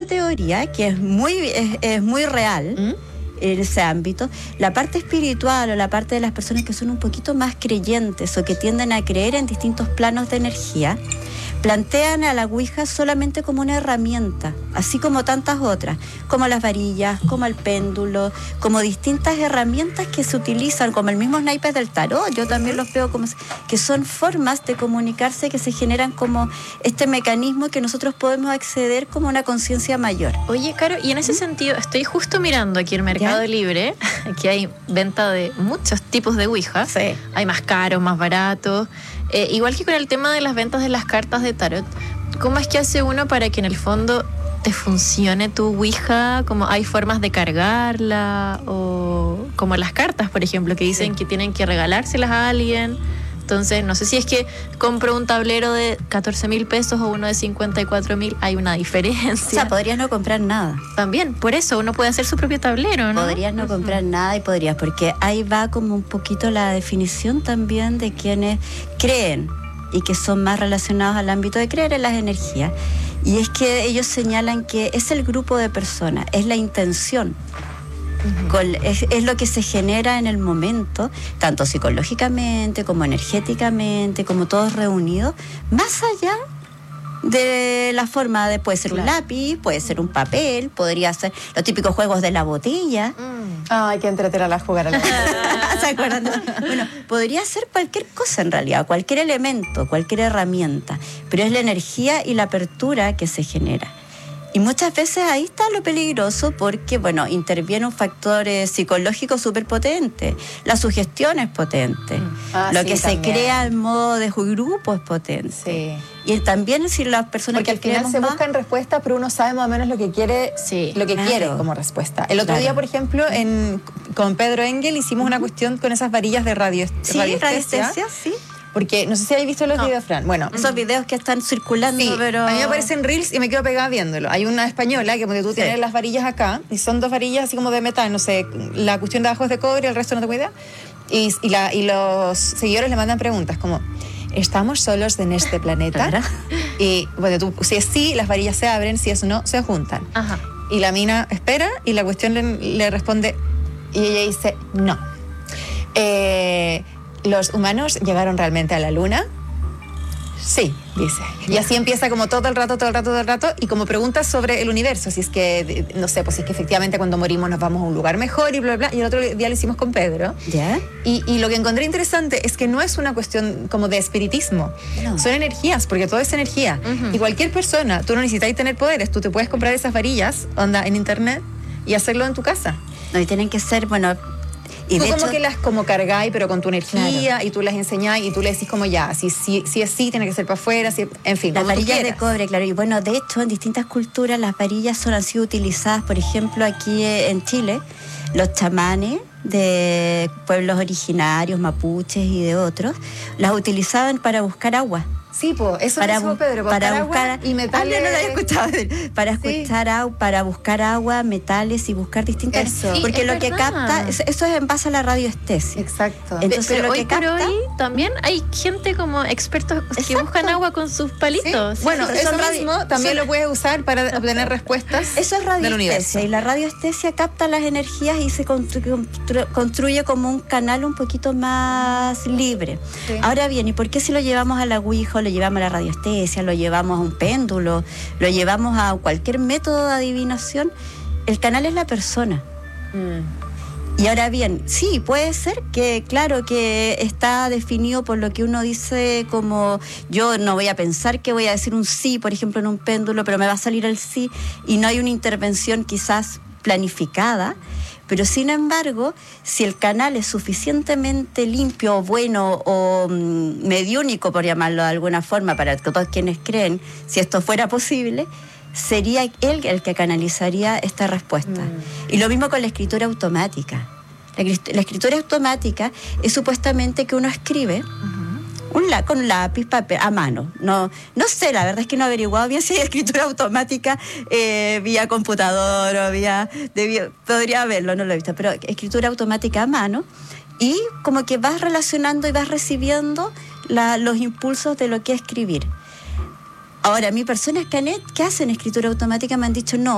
teoría que es muy real en ese ámbito. La parte espiritual o la parte de las personas que son un poquito más creyentes o que tienden a creer en distintos planos de energía, plantean a la Ouija solamente como una herramienta, así como tantas otras, como las varillas, como el péndulo, como distintas herramientas que se utilizan, como el mismo naipes del tarot. Yo también los veo como que son formas de comunicarse que se generan como este mecanismo que nosotros podemos acceder como una conciencia mayor. Oye, Caro, y en ese sentido, estoy justo mirando aquí en Mercado Libre, que hay venta de muchos tipos de Ouija. Sí. Hay más caros, más baratos. Igual que con el tema de las ventas de las cartas de tarot, ¿cómo es que hace uno para que en el fondo te funcione tu Ouija? Como hay formas de cargarla, o como las cartas, por ejemplo, que dicen que tienen que regalárselas a alguien. Entonces, no sé si es que compro un tablero de 14,000 pesos o uno de 54,000, hay una diferencia. O sea, podrías no comprar nada. También, por eso uno puede hacer su propio tablero, ¿no? Podrías no comprar nada y podrías, porque ahí va como un poquito la definición también de quienes creen y que son más relacionados al ámbito de creer en las energías. Y es que ellos señalan que es el grupo de personas, es la intención. Es lo que se genera en el momento, tanto psicológicamente como energéticamente, como todos reunidos, más allá de la forma de, puede ser un lápiz, puede ser un papel, podría ser los típicos juegos de la botella. Ay, qué entretener a jugar a la ¿Se acuerdan? Bueno, podría ser cualquier cosa en realidad, cualquier elemento, cualquier herramienta, pero es la energía y la apertura que se genera. Y muchas veces ahí está lo peligroso porque, bueno, interviene un factor psicológico súper potente. La sugestión es potente. Lo que se crea en modo de grupo es potente. Sí. Y también si las personas porque que al final se buscan respuestas, pero uno sabe más o menos lo que quiere, quiere como respuesta. El otro día, por ejemplo, con Pedro Engel hicimos una cuestión con esas varillas de radiestesia. Sí. Porque no sé si habéis visto los videos, Fran. Bueno, esos videos que están circulando, pero a mí me aparecen reels y me quedo pegada viéndolo. Hay una española que porque tú tienes las varillas acá y son 2 varillas así como de metal, no sé, la cuestión de abajo es de cobre, el resto no tengo idea. Y los seguidores le mandan preguntas como: ¿estamos solos en este planeta? Y bueno, si es sí, las varillas se abren, si es no, se juntan. Ajá. Y la mina espera y la cuestión le responde y ella dice: no. ¿Los humanos llegaron realmente a la luna? Sí, dice. Y así empieza como todo el rato, y como preguntas sobre el universo, si es que, no sé, pues si es que efectivamente cuando morimos nos vamos a un lugar mejor y bla, bla, bla. Y el otro día lo hicimos con Pedro. ¿Ya? Y lo que encontré interesante es que no es una cuestión como de espiritismo. No. Son energías, porque todo es energía. Y cualquier persona, tú no necesitas tener poderes, tú te puedes comprar esas varillas, en internet, y hacerlo en tu casa. No, y tienen que ser, bueno... Y tú de como hecho, que las como cargáis, pero con tu energía, y tú las enseñáis, y tú le decís como ya, si es sí, tiene que ser para afuera, en fin. Las varillas de cobre, claro. Y bueno, de hecho, en distintas culturas las varillas han sido utilizadas, por ejemplo, aquí en Chile, los chamanes de pueblos originarios, mapuches y de otros, las utilizaban para buscar agua. Sí, eso mismo, Pedro, para buscar agua y metales. No lo había escuchado. Para buscar agua, metales y buscar distintas... Eso. Sí, porque lo verdad. que capta, eso es en base a la radioestesia. Exacto. Entonces, pero lo hoy que capta, por hoy también hay gente como expertos que buscan agua con sus palitos. ¿Sí? Bueno, eso mismo también lo puedes usar para obtener respuestas. Eso es radiestesia, y la radioestesia capta las energías y se construye como un canal un poquito más libre. Sí. Ahora bien, ¿y por qué si lo llevamos a la Ouija, lo llevamos a la radioestesia, lo llevamos a un péndulo, lo llevamos a cualquier método de adivinación? El canal es la persona. Y ahora bien, sí, puede ser que, claro, que está definido por lo que uno dice, como yo no voy a pensar que voy a decir un sí, por ejemplo, en un péndulo, pero me va a salir el sí, y no hay una intervención quizás planificada. Pero sin embargo, si el canal es suficientemente limpio o bueno o mediúnico, por llamarlo de alguna forma, para todos quienes creen, si esto fuera posible, sería él el que canalizaría esta respuesta. Y lo mismo con la escritura automática. La escritura automática es supuestamente que uno escribe con lápiz, papel, a mano. No sé, la verdad es que no he averiguado bien si hay escritura automática vía computador o podría haberlo, no lo he visto, pero escritura automática a mano, y como que vas relacionando y vas recibiendo los impulsos de lo que es escribir. Ahora, a mí personas que hacen escritura automática me han dicho no,